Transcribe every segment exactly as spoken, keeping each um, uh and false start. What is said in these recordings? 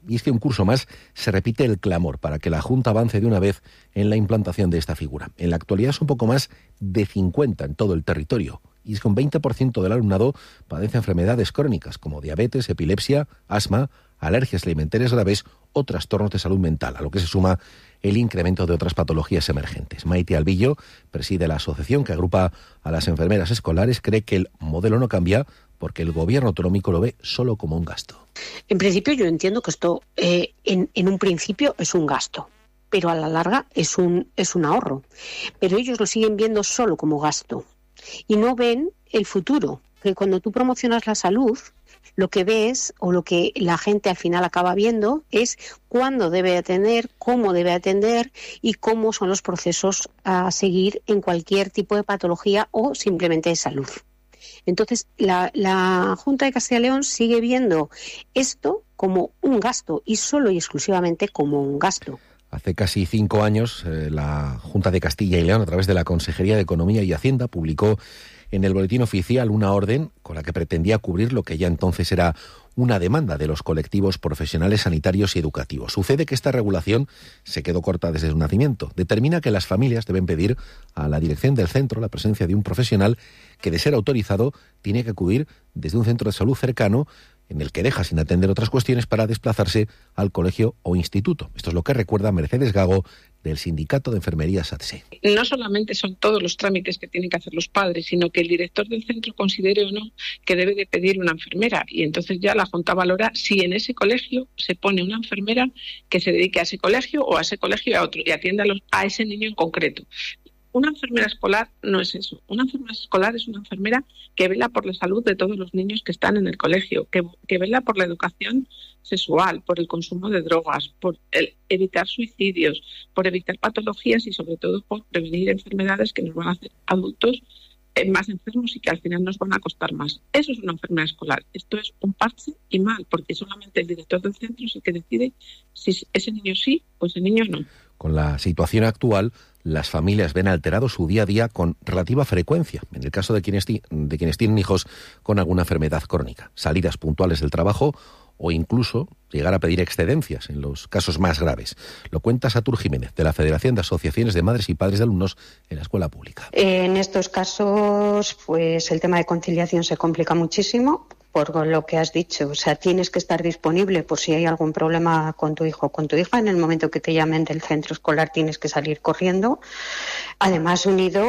Y es que un curso más se repite el clamor para que la Junta avance de una vez en la implantación de esta figura. En la actualidad son poco más de cincuenta en todo el territorio. Y es que un veinte por ciento del alumnado padece enfermedades crónicas como diabetes, epilepsia, asma, alergias alimentarias graves o trastornos de salud mental, a lo que se suma el incremento de otras patologías emergentes. Maite Albillo preside la asociación que agrupa a las enfermeras escolares, cree que el modelo no cambia porque el gobierno autonómico lo ve solo como un gasto. En principio yo entiendo que esto eh, en, en un principio es un gasto, pero a la larga es un, es un ahorro. Pero ellos lo siguen viendo solo como gasto y no ven el futuro, que cuando tú promocionas la salud, lo que ves o lo que la gente al final acaba viendo es cuándo debe atender, cómo debe atender y cómo son los procesos a seguir en cualquier tipo de patología o simplemente de salud. Entonces, la, la Junta de Castilla y León sigue viendo esto como un gasto y solo y exclusivamente como un gasto. Hace casi cinco años, eh, la Junta de Castilla y León, a través de la Consejería de Economía y Hacienda, publicó en el Boletín Oficial una orden con la que pretendía cubrir lo que ya entonces era una demanda de los colectivos profesionales sanitarios y educativos. Sucede que esta regulación se quedó corta desde su nacimiento. Determina que las familias deben pedir a la dirección del centro la presencia de un profesional que, de ser autorizado, tiene que acudir desde un centro de salud cercano en el que deja sin atender otras cuestiones para desplazarse al colegio o instituto. Esto es lo que recuerda Mercedes Gago, del Sindicato de Enfermería SATSE. No solamente son todos los trámites que tienen que hacer los padres, sino que el director del centro considere o no que debe de pedir una enfermera. Y entonces ya la Junta valora si en ese colegio se pone una enfermera que se dedique a ese colegio o a ese colegio y a otro, y atienda a, los, a ese niño en concreto. Una enfermera escolar no es eso. Una enfermera escolar es una enfermera que vela por la salud de todos los niños que están en el colegio, que, que vela por la educación sexual, por el consumo de drogas, por el evitar suicidios, por evitar patologías y sobre todo por prevenir enfermedades que nos van a hacer adultos más enfermos y que al final nos van a costar más. Eso es una enfermedad escolar. Esto es un parche y mal, porque solamente el director del centro es el que decide si ese niño sí o ese niño no. Con la situación actual, las familias ven alterado su día a día con relativa frecuencia, en el caso de quienes, de quienes tienen hijos con alguna enfermedad crónica, salidas puntuales del trabajo o incluso llegar a pedir excedencias en los casos más graves. Lo cuenta Satur Jiménez, de la Federación de Asociaciones de Madres y Padres de Alumnos en la Escuela Pública. En estos casos, pues el tema de conciliación se complica muchísimo, por lo que has dicho. O sea, tienes que estar disponible por si hay algún problema con tu hijo o con tu hija. En el momento que te llamen del centro escolar tienes que salir corriendo. Además, unido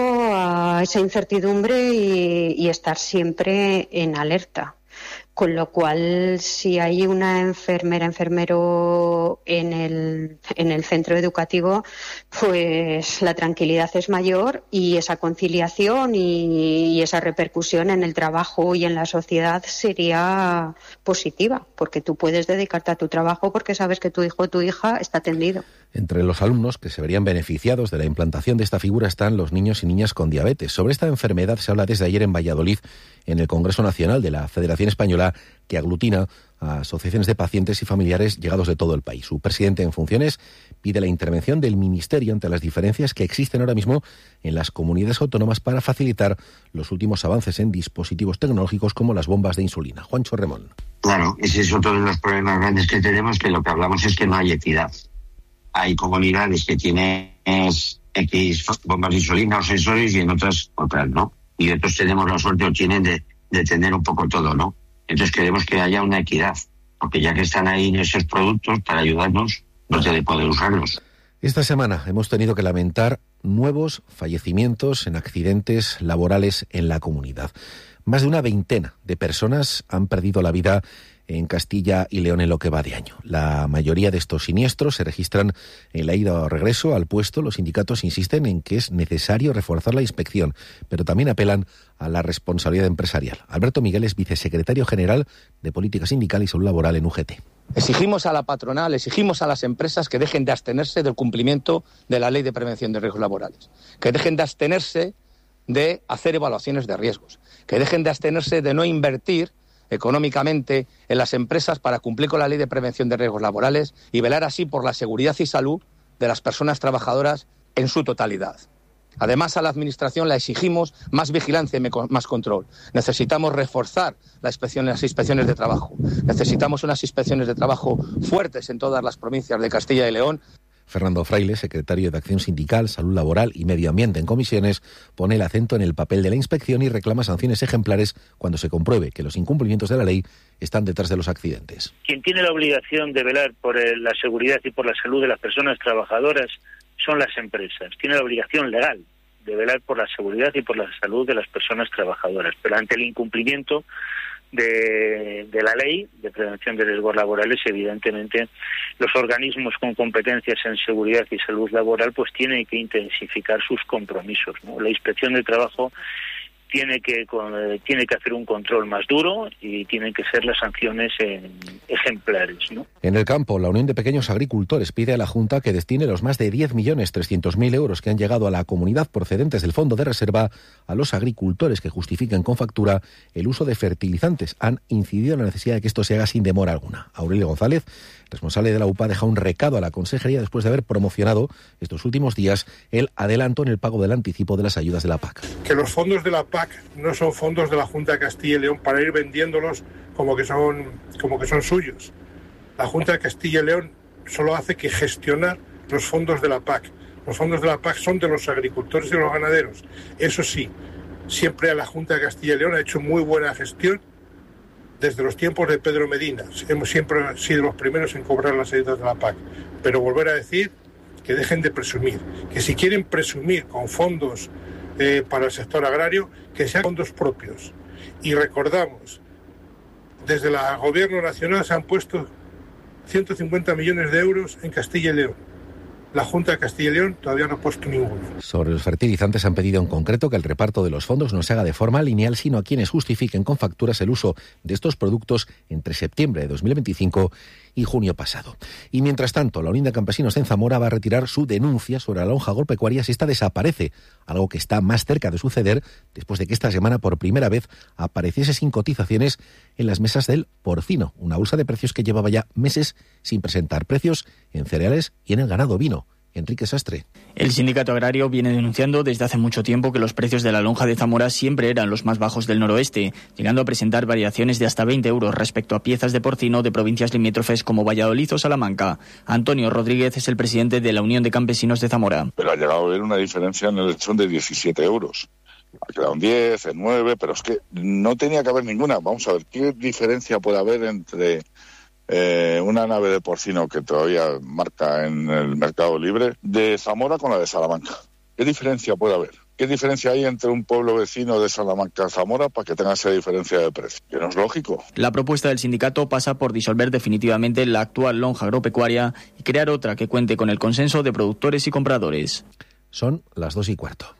a esa incertidumbre y, y estar siempre en alerta. Con lo cual, si hay una enfermera, enfermero en el, en el centro educativo, pues la tranquilidad es mayor y esa conciliación y, y esa repercusión en el trabajo y en la sociedad sería positiva, porque tú puedes dedicarte a tu trabajo porque sabes que tu hijo o tu hija está atendido. Entre los alumnos que se verían beneficiados de la implantación de esta figura están los niños y niñas con diabetes. Sobre esta enfermedad se habla desde ayer en Valladolid, en el Congreso Nacional de la Federación Española, que aglutina a asociaciones de pacientes y familiares llegados de todo el país. Su presidente en funciones pide la intervención del Ministerio ante las diferencias que existen ahora mismo en las comunidades autónomas para facilitar los últimos avances en dispositivos tecnológicos como las bombas de insulina. Juancho Remón. Claro, ese es otro de los problemas grandes que tenemos, que lo que hablamos es que no hay equidad. Hay comunidades que tienen X bombas de insulina o sensores y en otras otras no. Y otros tenemos la suerte o tienen de, de tener un poco todo, ¿no? Entonces queremos que haya una equidad, porque ya que están ahí esos productos para ayudarnos, no se le puede usarlos. Esta semana hemos tenido que lamentar nuevos fallecimientos en accidentes laborales en la comunidad. Más de una veintena de personas han perdido la vida en Castilla y León en lo que va de año. La mayoría de estos siniestros se registran en la ida o regreso al puesto. Los sindicatos insisten en que es necesario reforzar la inspección, pero también apelan a la responsabilidad empresarial. Alberto Miguel es vicesecretario general de Política Sindical y Salud Laboral en U G T. Exigimos a la patronal, exigimos a las empresas que dejen de abstenerse del cumplimiento de la Ley de Prevención de Riesgos Laborales, que dejen de abstenerse de hacer evaluaciones de riesgos, que dejen de abstenerse de no invertir económicamente en las empresas para cumplir con la Ley de Prevención de Riesgos Laborales y velar así por la seguridad y salud de las personas trabajadoras en su totalidad. Además, a la Administración le exigimos más vigilancia y más control. Necesitamos reforzar las inspecciones, las inspecciones de trabajo. Necesitamos unas inspecciones de trabajo fuertes en todas las provincias de Castilla y León. Fernando Fraile, secretario de Acción Sindical, Salud Laboral y Medio Ambiente en comisiones, pone el acento en el papel de la inspección y reclama sanciones ejemplares cuando se compruebe que los incumplimientos de la ley están detrás de los accidentes. Quien tiene la obligación de velar por la seguridad y por la salud de las personas trabajadoras son las empresas. Tiene la obligación legal de velar por la seguridad y por la salud de las personas trabajadoras. Pero ante el incumplimiento de, de la ley de prevención de riesgos laborales, evidentemente los organismos con competencias en seguridad y salud laboral pues tienen que intensificar sus compromisos, ¿no? La Inspección de Trabajo tiene que tiene que hacer un control más duro y tienen que ser las sanciones eh, ejemplares, ¿no? En el campo, la Unión de Pequeños Agricultores pide a la Junta que destine los más de diez millones trescientos mil euros que han llegado a la comunidad procedentes del Fondo de Reserva a los agricultores que justifiquen con factura el uso de fertilizantes. Han incidido en la necesidad de que esto se haga sin demora alguna. Aurelio González, responsable de la U P A, deja un recado a la Consejería después de haber promocionado estos últimos días el adelanto en el pago del anticipo de las ayudas de la P A C. Que los fondos de la P A C no son fondos de la Junta de Castilla y León para ir vendiéndolos como que son, como que son suyos. La Junta de Castilla y León solo hace que gestionar los fondos de la P A C. Los fondos de la P A C son de los agricultores y de los ganaderos. Eso sí, siempre la Junta de Castilla y León ha hecho muy buena gestión desde los tiempos de Pedro Medina. Hemos siempre sido los primeros en cobrar las ayudas de la P A C. Pero volver a decir que dejen de presumir, que si quieren presumir con fondos eh, para el sector agrario, que sean fondos propios. Y recordamos, desde el Gobierno Nacional se han puesto ciento cincuenta millones de euros en Castilla y León. La Junta de Castilla y León todavía no ha puesto ninguno. Sobre los fertilizantes han pedido en concreto que el reparto de los fondos no se haga de forma lineal, sino a quienes justifiquen con facturas el uso de estos productos entre septiembre de dos mil veinticinco y junio pasado. Y mientras tanto, la Unión de Campesinos en Zamora va a retirar su denuncia sobre la lonja agropecuaria si esta desaparece, algo que está más cerca de suceder después de que esta semana por primera vez apareciese sin cotizaciones en las mesas del porcino, una bolsa de precios que llevaba ya meses sin presentar precios en cereales y en el ganado ovino. Enrique Sastre. El sindicato agrario viene denunciando desde hace mucho tiempo que los precios de la lonja de Zamora siempre eran los más bajos del noroeste, llegando a presentar variaciones de hasta veinte euros respecto a piezas de porcino de provincias limítrofes como Valladolid o Salamanca. Antonio Rodríguez es el presidente de la Unión de Campesinos de Zamora. Pero ha llegado a haber una diferencia en el lechón de diecisiete euros. Ha quedado en diez, en nueve, pero es que no tenía que haber ninguna. Vamos a ver, ¿qué diferencia puede haber entre Eh, una nave de porcino que todavía marca en el mercado libre de Zamora con la de Salamanca? ¿Qué diferencia puede haber? ¿Qué diferencia hay entre un pueblo vecino de Salamanca y Zamora para que tenga esa diferencia de precio? Que no es lógico. La propuesta del sindicato pasa por disolver definitivamente la actual lonja agropecuaria y crear otra que cuente con el consenso de productores y compradores. Son las dos y cuarto.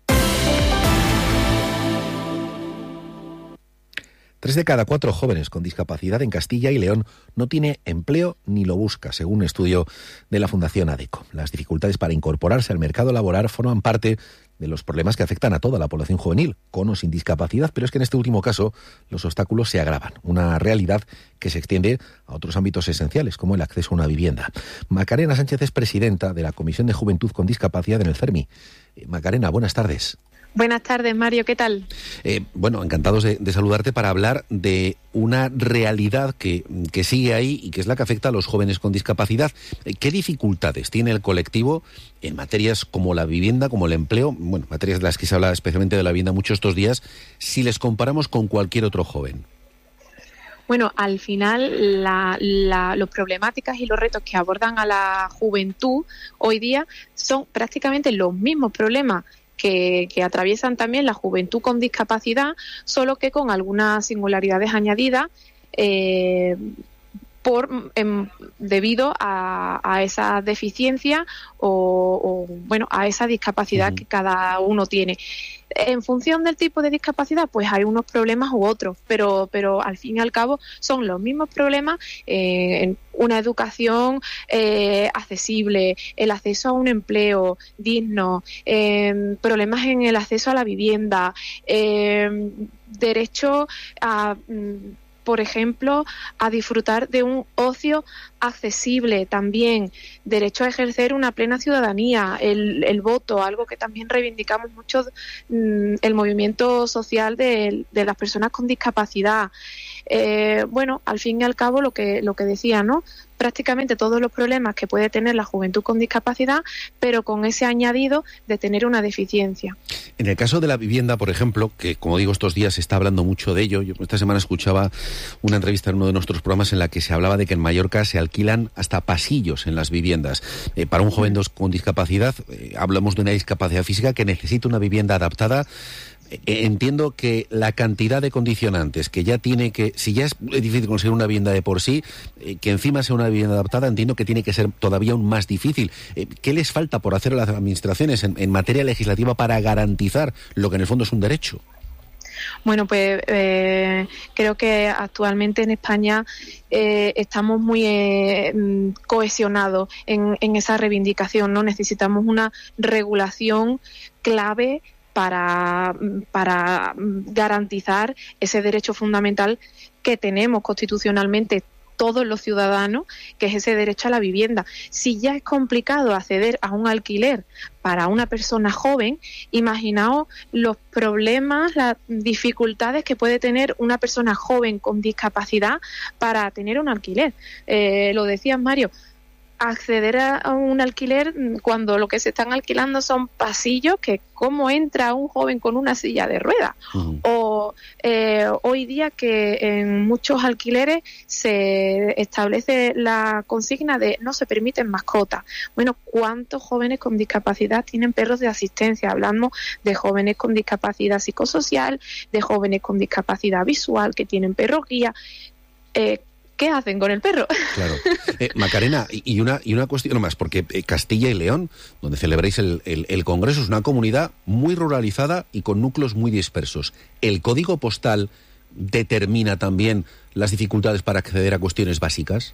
Tres de cada cuatro jóvenes con discapacidad en Castilla y León no tiene empleo ni lo busca, según un estudio de la Fundación ADECO. Las dificultades para incorporarse al mercado laboral forman parte de los problemas que afectan a toda la población juvenil, con o sin discapacidad, pero es que en este último caso los obstáculos se agravan, una realidad que se extiende a otros ámbitos esenciales, como el acceso a una vivienda. Macarena Sánchez es presidenta de la Comisión de Juventud con Discapacidad en el CERMI. Eh, Macarena, buenas tardes. Buenas tardes, Mario, ¿qué tal? Eh, bueno, encantados de, de saludarte para hablar de una realidad que, que sigue ahí y que es la que afecta a los jóvenes con discapacidad. ¿Qué dificultades tiene el colectivo en materias como la vivienda, como el empleo, bueno, materias de las que se habla especialmente de la vivienda mucho estos días, si les comparamos con cualquier otro joven? Bueno, al final la, la, los problemáticas y los retos que abordan a la juventud hoy día son prácticamente los mismos problemas Que, que atraviesan también la juventud con discapacidad, solo que con algunas singularidades añadidas eh, por em, debido a, a esa deficiencia o, o bueno a esa discapacidad uh-huh. que cada uno tiene. En función del tipo de discapacidad, pues hay unos problemas u otros, pero pero al fin y al cabo son los mismos problemas eh, en una educación eh, accesible, el acceso a un empleo digno, eh, problemas en el acceso a la vivienda, eh, derecho a por ejemplo, a disfrutar de un ocio accesible, también derecho a ejercer una plena ciudadanía, el, el voto, algo que también reivindicamos mucho, mmm, el movimiento social de, de las personas con discapacidad. Eh, bueno, al fin y al cabo lo que lo que decía, ¿no? Prácticamente todos los problemas que puede tener la juventud con discapacidad, pero con ese añadido de tener una deficiencia. En el caso de la vivienda, por ejemplo, que como digo estos días se está hablando mucho de ello, yo esta semana escuchaba una entrevista en uno de nuestros programas en la que se hablaba de que en Mallorca se alquilan hasta pasillos en las viviendas. Eh, para un joven con discapacidad, eh, hablamos de una discapacidad física que necesita una vivienda adaptada. Entiendo que la cantidad de condicionantes que ya tiene que, si ya es difícil conseguir una vivienda de por sí, eh, que encima sea una vivienda adaptada, entiendo que tiene que ser todavía aún más difícil. Eh, ¿Qué les falta por hacer a las administraciones en, en materia legislativa para garantizar lo que en el fondo es un derecho? Bueno, pues eh, creo que actualmente en España eh, estamos muy eh, cohesionados en, en esa reivindicación, ¿no? Necesitamos una regulación clave para, para garantizar ese derecho fundamental que tenemos constitucionalmente todos los ciudadanos, que es ese derecho a la vivienda. Si ya es complicado acceder a un alquiler para una persona joven, imaginaos los problemas, las dificultades que puede tener una persona joven con discapacidad para tener un alquiler. Eh, lo decías, Mario, acceder a un alquiler cuando lo que se están alquilando son pasillos, que cómo entra un joven con una silla de ruedas. Uh-huh. O eh, hoy día que en muchos alquileres se establece la consigna de no se permiten mascotas. Bueno, ¿cuántos jóvenes con discapacidad tienen perros de asistencia? Hablamos de jóvenes con discapacidad psicosocial, de jóvenes con discapacidad visual que tienen perros guía. Eh, ¿Qué hacen con el perro? Claro. Eh, Macarena, y una, y una cuestión más, porque Castilla y León, donde celebráis el, el, el Congreso, es una comunidad muy ruralizada y con núcleos muy dispersos. ¿El código postal determina también las dificultades para acceder a cuestiones básicas?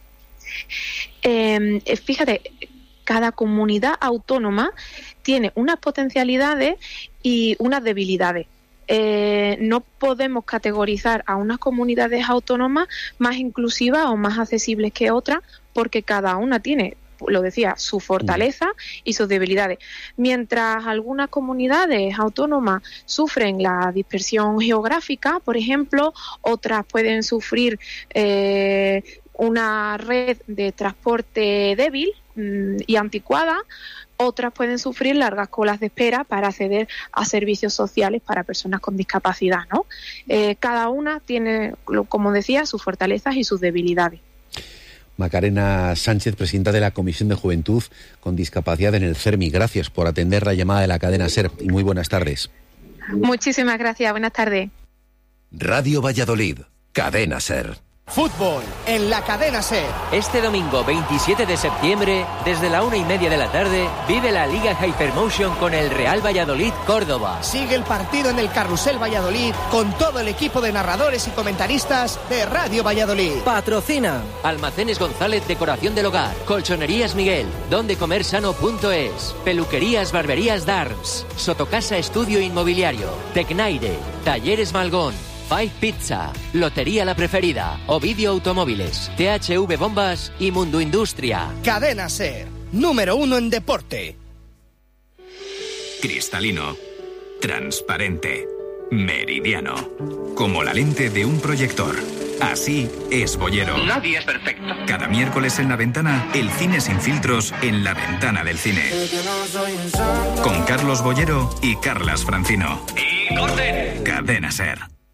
Eh, fíjate, cada comunidad autónoma tiene unas potencialidades y unas debilidades. Eh, no podemos categorizar a unas comunidades autónomas más inclusivas o más accesibles que otras, porque cada una tiene, lo decía, su fortaleza y sus debilidades. Mientras algunas comunidades autónomas sufren la dispersión geográfica, por ejemplo, otras pueden sufrir eh, una red de transporte débil mmm, y anticuada. Otras pueden sufrir largas colas de espera para acceder a servicios sociales para personas con discapacidad, ¿no? Eh, cada una tiene, como decía, sus fortalezas y sus debilidades. Macarena Sánchez, presidenta de la Comisión de Juventud con Discapacidad en el CERMI. Gracias por atender la llamada de la cadena SER y muy buenas tardes. Muchísimas gracias. Buenas tardes. Radio Valladolid, Cadena SER. Fútbol en la cadena SER. Este domingo veintisiete de septiembre, desde la una y media de la tarde, vive la Liga Hypermotion con el Real Valladolid Córdoba. Sigue el partido en el Carrusel Valladolid con todo el equipo de narradores y comentaristas de Radio Valladolid. Patrocina Almacenes González, decoración del hogar. Colchonerías Miguel, donde comer sano punto es. Peluquerías Barberías Darms. Sotocasa Estudio Inmobiliario. Tecnaire. Talleres Malgón. Five Pizza, Lotería La Preferida, Ovidio Automóviles, T H V Bombas y Mundo Industria. Cadena SER, número uno en deporte. Cristalino, transparente, meridiano, como la lente de un proyector. Así es Boyero. Nadie es perfecto. Cada miércoles en La Ventana, el cine sin filtros en la ventana del cine. Con Carlos Boyero y Carlas Francino. ¡Y corten! Cadena SER.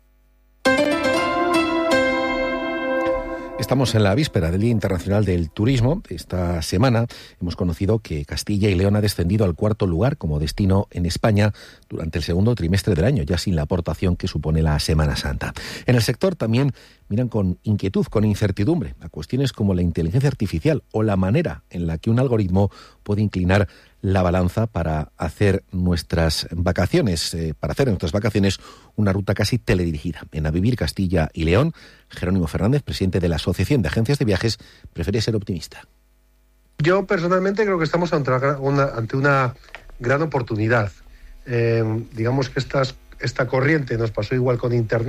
Estamos en la víspera del Día Internacional del Turismo. Esta semana hemos conocido que Castilla y León ha descendido al cuarto lugar como destino en España durante el segundo trimestre del año, ya sin la aportación que supone la Semana Santa. En el sector también miran con inquietud, con incertidumbre, a cuestiones como la inteligencia artificial o la manera en la que un algoritmo puede inclinar la balanza para hacer nuestras vacaciones, eh, para hacer en nuestras vacaciones una ruta casi teledirigida. En A Vivir Castilla y León, Jerónimo Fernández, presidente de la Asociación de Agencias de Viajes, prefiere ser optimista. Yo personalmente creo que estamos ante una, ante una gran oportunidad. Eh, digamos que estas, esta corriente nos pasó igual con Internet.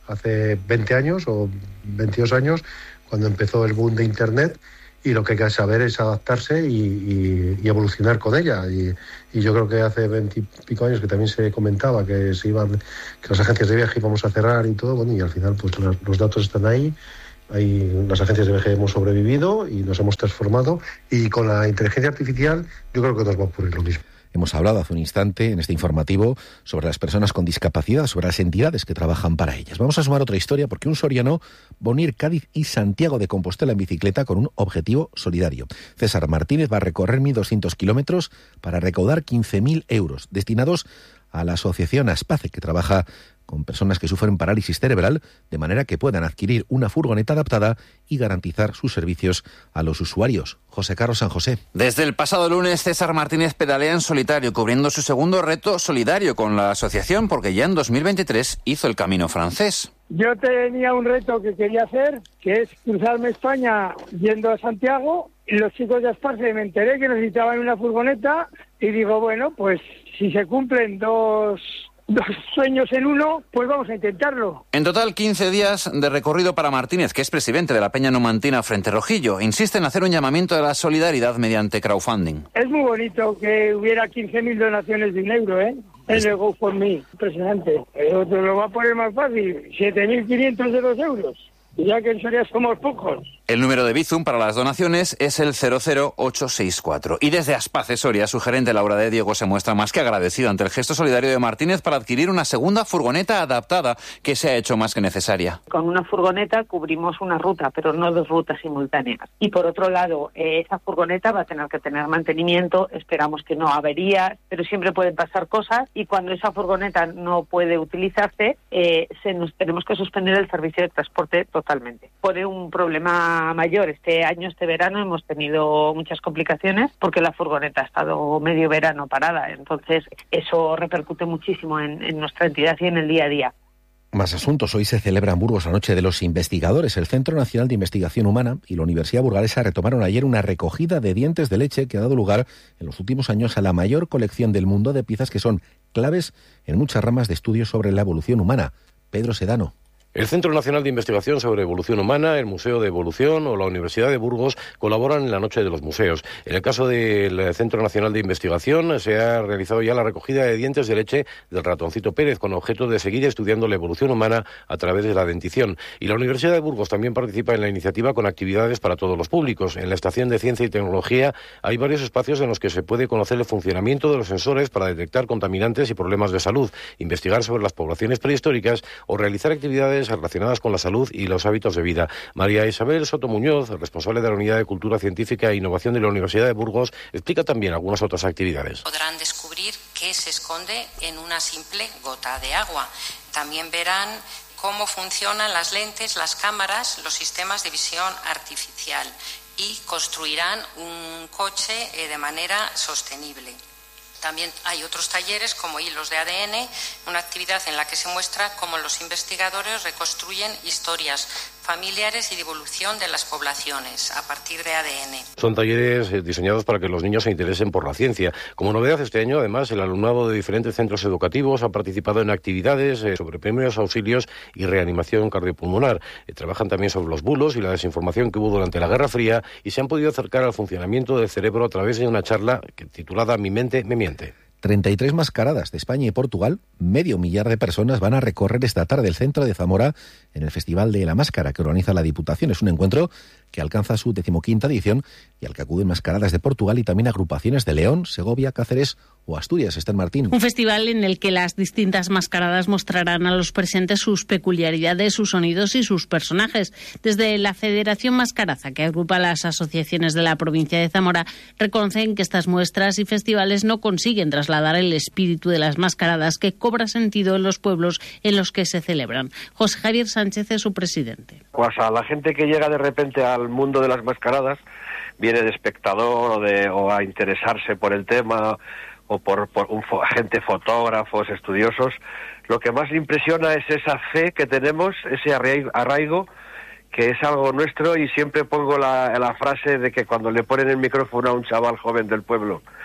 hace veinte años o veintidós años, cuando empezó el boom de Internet, y lo que hay que saber es adaptarse y, y, y evolucionar con ella. Y, y yo creo que hace veintipico años que también se comentaba que se iban, que las agencias de viaje íbamos a cerrar y todo, bueno, y al final pues los, los datos están ahí. Ahí las agencias de viaje hemos sobrevivido y nos hemos transformado, y con la inteligencia artificial yo creo que nos va a ocurrir lo mismo. Hemos hablado hace un instante en este informativo sobre las personas con discapacidad, sobre las entidades que trabajan para ellas. Vamos a sumar otra historia, porque un soriano va a unir Cádiz y Santiago de Compostela en bicicleta con un objetivo solidario. César Martínez va a recorrer mil doscientos kilómetros para recaudar quince mil euros destinados a la asociación Aspace, que trabaja con personas que sufren parálisis cerebral, de manera que puedan adquirir una furgoneta adaptada y garantizar sus servicios a los usuarios. José Carlos San José. Desde el pasado lunes, César Martínez pedalea en solitario, cubriendo su segundo reto solidario con la asociación, porque ya en dos mil veintitrés hizo el camino francés. Yo tenía un reto que quería hacer, que es cruzarme España yendo a Santiago, y los chicos de Asparce me enteré que necesitaban una furgoneta, y digo, bueno, pues si se cumplen dos... dos sueños en uno, pues vamos a intentarlo. En total, quince días de recorrido para Martínez, que es presidente de la Peña Numantina Frente Rojillo. Insiste en hacer un llamamiento de la solidaridad mediante crowdfunding. Es muy bonito que hubiera quince mil donaciones de un euro, ¿eh? En el GoFundMe, impresionante. Pero te lo va a poner más fácil, siete mil quinientos de dos euros. Ya que en Soria somos pocos. El número de Bizum para las donaciones es el cero cero ocho seis cuatro. Y desde Aspace Soria, su gerente Laura de Diego se muestra más que agradecida ante el gesto solidario de Martínez para adquirir una segunda furgoneta adaptada que se ha hecho más que necesaria. Con una furgoneta cubrimos una ruta, pero no dos rutas simultáneas. Y por otro lado, eh, esa furgoneta va a tener que tener mantenimiento, esperamos que no averías, pero siempre pueden pasar cosas, y cuando esa furgoneta no puede utilizarse, eh, se nos tenemos que suspender el servicio de transporte totalmente. Por un problema mayor, este año, este verano, hemos tenido muchas complicaciones porque la furgoneta ha estado medio verano parada, entonces eso repercute muchísimo en, en nuestra entidad y en el día a día. Más asuntos. Hoy se celebra en Burgos la Noche de los Investigadores. El Centro Nacional de Investigación Humana y la Universidad Burgalesa retomaron ayer una recogida de dientes de leche que ha dado lugar en los últimos años a la mayor colección del mundo de piezas que son claves en muchas ramas de estudios sobre la evolución humana. Pedro Sedano. El Centro Nacional de Investigación sobre Evolución Humana, el Museo de Evolución o la Universidad de Burgos colaboran en la Noche de los Museos. En el caso del Centro Nacional de Investigación se ha realizado ya la recogida de dientes de leche del ratoncito Pérez con objeto de seguir estudiando la evolución humana a través de la dentición. Y la Universidad de Burgos también participa en la iniciativa con actividades para todos los públicos. En la Estación de Ciencia y Tecnología hay varios espacios en los que se puede conocer el funcionamiento de los sensores para detectar contaminantes y problemas de salud, investigar sobre las poblaciones prehistóricas o realizar actividades relacionadas con la salud y los hábitos de vida. María Isabel Soto Muñoz, responsable de la Unidad de Cultura Científica e Innovación de la Universidad de Burgos, explica también algunas otras actividades. Podrán descubrir qué se esconde en una simple gota de agua. También verán cómo funcionan las lentes, las cámaras, los sistemas de visión artificial, y construirán un coche eh, de manera sostenible. También hay otros talleres como hilos de A D N, una actividad en la que se muestra cómo los investigadores reconstruyen historias familiares y de evolución de las poblaciones a partir de A D N. Son talleres diseñados para que los niños se interesen por la ciencia. Como novedad este año, además, el alumnado de diferentes centros educativos ha participado en actividades sobre primeros auxilios y reanimación cardiopulmonar. Eh, trabajan también sobre los bulos y la desinformación que hubo durante la Guerra Fría y se han podido acercar al funcionamiento del cerebro a través de una charla titulada Mi mente me miente. treinta y tres mascaradas de España y Portugal, medio millar de personas van a recorrer esta tarde el centro de Zamora en el Festival de la Máscara que organiza la Diputación. Es un encuentro que alcanza su decimoquinta edición y al que acuden mascaradas de Portugal y también agrupaciones de León, Segovia, Cáceres o Asturias. Esther Martín. Un festival en el que las distintas mascaradas mostrarán a los presentes sus peculiaridades, sus sonidos y sus personajes. Desde la Federación Mascaraza, que agrupa las asociaciones de la provincia de Zamora, reconocen que estas muestras y festivales no consiguen trasladar el espíritu de las mascaradas que cobra sentido en los pueblos en los que se celebran. José Javier Sánchez es su presidente. Pues a la gente que llega de repente al mundo de las mascaradas, viene de espectador o, de, o a interesarse por el tema o por, por un, gente, fotógrafos, estudiosos, lo que más le impresiona es esa fe que tenemos, ese arraigo, arraigo que es algo nuestro, y siempre pongo la, la frase de que cuando le ponen el micrófono a un chaval joven del pueblo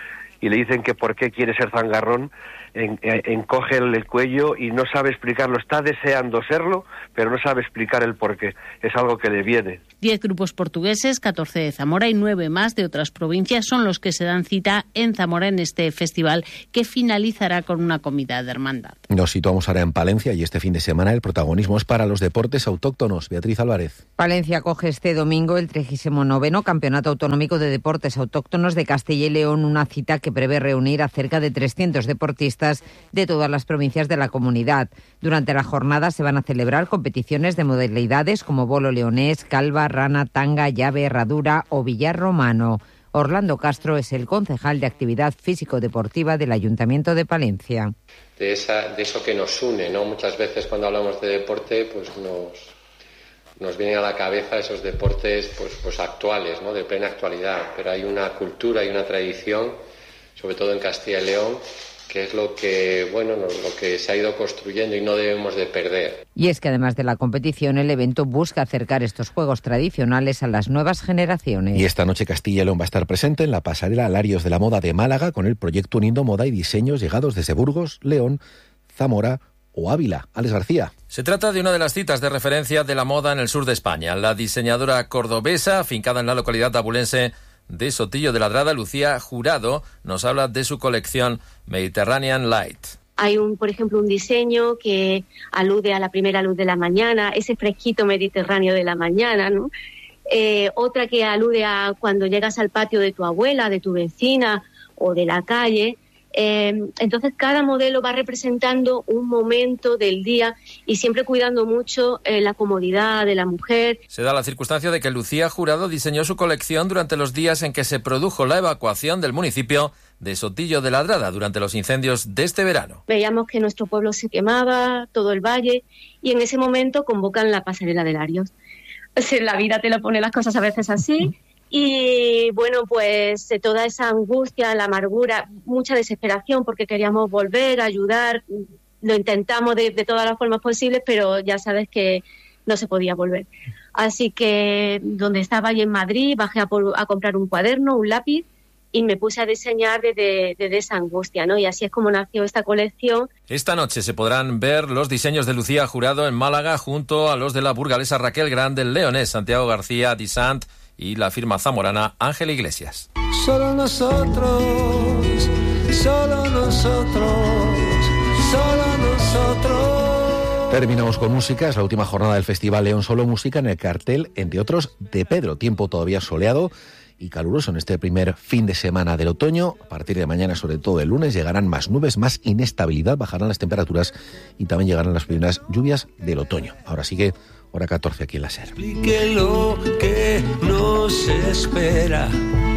y le dicen que por qué quiere ser zangarrón, en, en, encoge el, el cuello y no sabe explicarlo. Está deseando serlo, pero no sabe explicar el por qué. Es algo que le viene. Diez grupos portugueses, catorce de Zamora y nueve más de otras provincias son los que se dan cita en Zamora en este festival, que finalizará con una comida de hermandad. Nos situamos ahora en Palencia y este fin de semana el protagonismo es para los deportes autóctonos. Beatriz Álvarez. Palencia acoge este domingo el trigésimo noveno Campeonato Autonómico de Deportes Autóctonos de Castilla y León, una cita que prevé reunir a cerca de trescientos deportistas de todas las provincias de la comunidad. Durante la jornada se van a celebrar competiciones de modalidades como bolo leonés, calva, rana, tanga, llave, herradura o billar romano. Orlando Castro es el concejal de Actividad Físico-Deportiva del Ayuntamiento de Palencia. De, esa, de eso que nos une, ¿no? Muchas veces cuando hablamos de deporte, pues nos, nos vienen a la cabeza esos deportes pues, pues actuales, ¿no? De plena actualidad, pero hay una cultura y una tradición, sobre todo en Castilla y León, que es lo que, bueno, lo que se ha ido construyendo y no debemos de perder. Y es que además de la competición, el evento busca acercar estos juegos tradicionales a las nuevas generaciones. Y esta noche Castilla y León va a estar presente en la pasarela Alarios de la Moda de Málaga con el proyecto uniendo moda y diseños llegados desde Burgos, León, Zamora o Ávila. Alex García. Se trata de una de las citas de referencia de la moda en el sur de España. La diseñadora cordobesa, afincada en la localidad abulense de Sotillo de Ladrada, Lucía Jurado, nos habla de su colección Mediterranean Light. Hay, un, por ejemplo, un diseño que alude a la primera luz de la mañana, ese fresquito mediterráneo de la mañana, ¿no? Eh, otra que alude a cuando llegas al patio de tu abuela, de tu vecina o de la calle. Eh, entonces cada modelo va representando un momento del día y siempre cuidando mucho eh, la comodidad de la mujer. Se da la circunstancia de que Lucía Jurado diseñó su colección durante los días en que se produjo la evacuación del municipio de Sotillo de Ladrada durante los incendios de este verano. Veíamos que nuestro pueblo se quemaba, todo el valle, y en ese momento convocan la pasarela de Alarios. O sea, la vida te lo pone las cosas a veces así. Y bueno, pues toda esa angustia, la amargura, mucha desesperación porque queríamos volver a ayudar, lo intentamos de, de todas las formas posibles, pero ya sabes que no se podía volver. Así que donde estaba allí en Madrid, bajé a, por, a comprar un cuaderno, un lápiz, y me puse a diseñar desde de, de esa angustia, ¿no? Y así es como nació esta colección. Esta noche se podrán ver los diseños de Lucía Jurado en Málaga junto a los de la burgalesa Raquel Grande, el leonés Santiago García Dissant y la firma zamorana Ángel Iglesias. Solo nosotros, solo nosotros, solo nosotros. Terminamos con música, es la última jornada del Festival León Solo Música en el cartel, entre otros, de Pedro. Tiempo todavía soleado y caluroso en este primer fin de semana del otoño. A partir de mañana, sobre todo el lunes, llegarán más nubes, más inestabilidad, bajarán las temperaturas y también llegarán las primeras lluvias del otoño. Ahora sigue hora catorce aquí en la SER. Explique lo que nos espera.